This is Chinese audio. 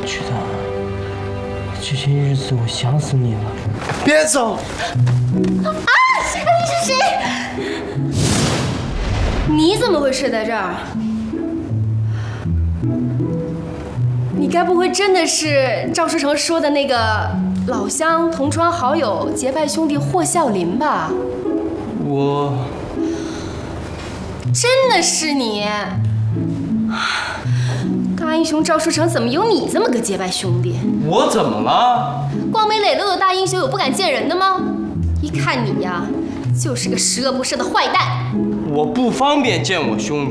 曲腾，这些日子我想死你了。 别走！ 啊！你是谁？你怎么会睡在这儿？你该不会真的是赵书成说的那个老乡同窗好友结拜兄弟霍啸林吧？ 我真的是你！大英雄赵书成怎么有你这么个结拜兄弟？ 我怎么了？ 光明磊落的大英雄有不敢见人的吗？一看你呀，就是个十恶不赦的坏蛋。 我不方便见我兄弟。